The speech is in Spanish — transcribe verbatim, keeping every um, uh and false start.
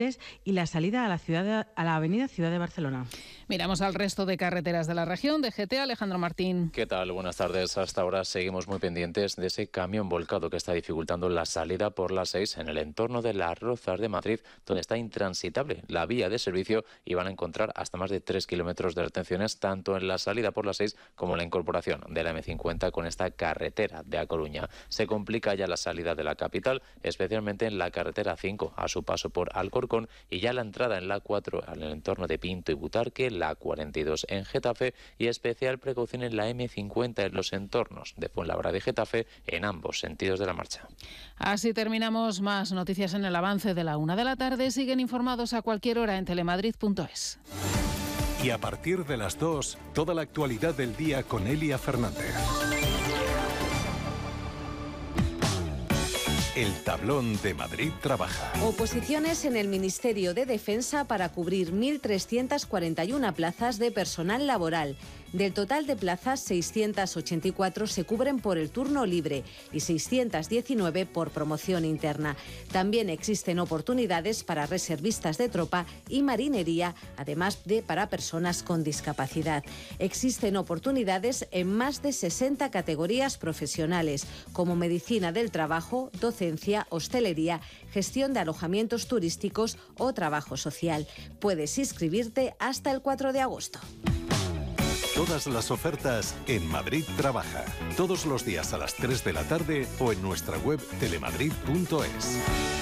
y la salida a la, ciudad de, a la avenida Ciudad de Barcelona. Miramos al resto de carreteras de la región. De G T, Alejandro Martín. ¿Qué tal? Buenas tardes. Hasta ahora seguimos muy pendientes de ese camión volcado que está dificultando la salida por la seis en el entorno de Las Rozas de Madrid, donde está intransitable la vía de servicio y van a encontrar hasta más de tres kilómetros de retenciones tanto en la salida por la seis como en la incorporación de la eme cincuenta con esta carretera de A Coruña. Se complica ya la salida de la capital, especialmente en la carretera cinco a su paso por Alcorcón, y ya la entrada en la cuatro en el entorno de Pinto y Butarque, la cuarenta y dos en Getafe y especial precaución en la eme cincuenta en los entornos de Fuenlabrada y Getafe en ambos sentidos de la marcha. Así terminamos. Más noticias en el avance de la una de la tarde. Siguen informados a cualquier hora en telemadrid punto es. Y a partir de las dos, toda la actualidad del día con Elia Fernández. El tablón de Madrid trabaja. Oposiciones en el Ministerio de Defensa para cubrir mil trescientas cuarenta y una plazas de personal laboral. Del total de plazas, seiscientas ochenta y cuatro se cubren por el turno libre y seiscientas diecinueve por promoción interna. También existen oportunidades para reservistas de tropa y marinería, además de para personas con discapacidad. Existen oportunidades en más de sesenta categorías profesionales, como medicina del trabajo, docencia, hostelería, gestión de alojamientos turísticos o trabajo social. Puedes inscribirte hasta el cuatro de agosto. Todas las ofertas en Madrid Trabaja. Todos los días a las tres de la tarde o en nuestra web telemadrid punto es.